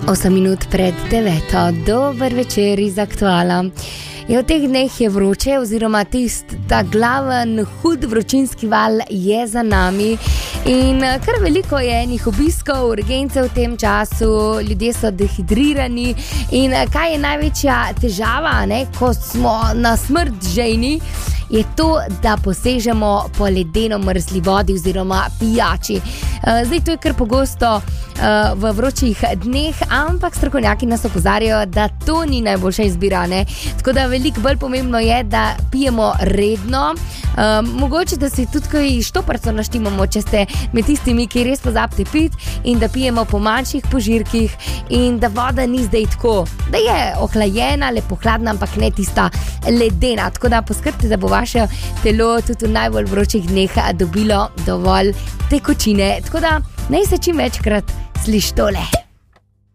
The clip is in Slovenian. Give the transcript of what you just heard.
8 minut pred 9. Dober večer iz Aktuala. V teh dneh je vroče, oziroma ta glaven, hud vročinski val je za nami in kar veliko je enih obiskov, urgence v tem času, ljudje so dehidrirani in kaj je največja težava, ko smo na smrt žejni, je to, da posežemo po ledeno mrzli vodi oziroma pijači. Zdaj to je kar pogosto v vročih dneh, ampak strokovnjaki nas opozarjajo, da to ni najboljša izbira, ne? Tako da veliko bolj pomembno je, da pijemo redno, mogoče da si tudi kaj štoparco naštimamo, če ste med tistimi, ki res pozabite piti, in da pijemo po manjših požirkih in da voda ni zdaj tako, da je ohlajena, lepo hladna, ampak ne tista ledena, tako da poskrbite, da bo vaše telo tudi v najbolj vročih dneh dobilo dovolj tekočine, tako da naj se čim večkrat sliši tole.